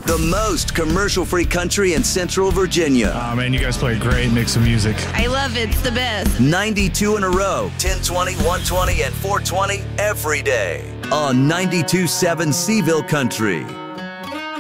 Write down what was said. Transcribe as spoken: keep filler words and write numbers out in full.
the most commercial-free country in Central Virginia. Oh, man, you guys play a great mix of music. I love it. It's the best. ninety-two in a row, ten twenty, one twenty, and four twenty every day on ninety-two point seven Seville Country.